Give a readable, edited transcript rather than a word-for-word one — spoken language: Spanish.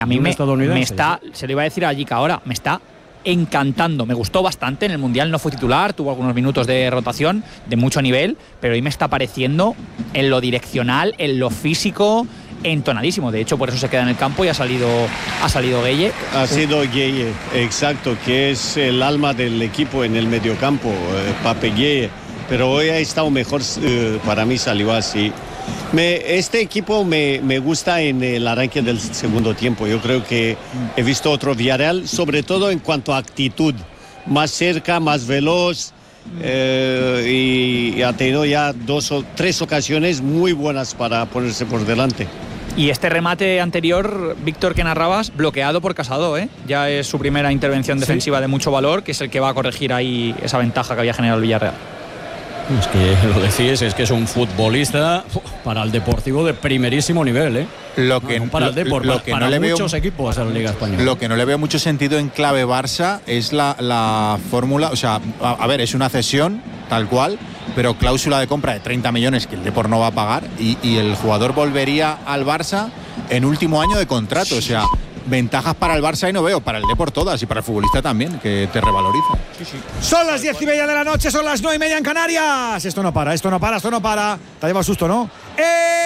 A mí me está, se lo iba a decir a Jica ahora, me está encantando, me gustó bastante. En el Mundial no fue titular, tuvo algunos minutos de rotación de mucho nivel, pero hoy me está pareciendo en lo direccional, en lo físico, entonadísimo. De hecho, por eso se queda en el campo y ha salido Gueye. Ha sido Gueye, exacto, que es el alma del equipo en el mediocampo, Pape Gueye. Pero hoy ha estado mejor, para mí salió así. Este equipo me gusta en el arranque del segundo tiempo. Yo creo que he visto otro Villarreal, sobre todo en cuanto a actitud, más cerca, más veloz, y ha tenido ya 2 o 3 ocasiones muy buenas para ponerse por delante. Y este remate anterior, Víctor, que narrabas, bloqueado por Casado, ¿eh? Ya es su primera intervención defensiva de mucho valor, que es el que va a corregir ahí esa ventaja que había generado el Villarreal. Es que lo decís, es que es un futbolista para el Deportivo de primerísimo nivel, ¿eh? Para el Deportivo, para muchos equipos en la Liga Española. Lo que no le veo mucho sentido en clave Barça es la fórmula, o sea, a ver, es una cesión tal cual, pero cláusula de compra de 30 millones que el Depor no va a pagar y el jugador volvería al Barça en último año de contrato, o sea, ventajas para el Barça y no veo, para el Depor todas y para el futbolista también, que te revaloriza. Son las 10:30 de la noche, son las 9:30 en Canarias. Esto no para. Te ha llevado susto, ¿no?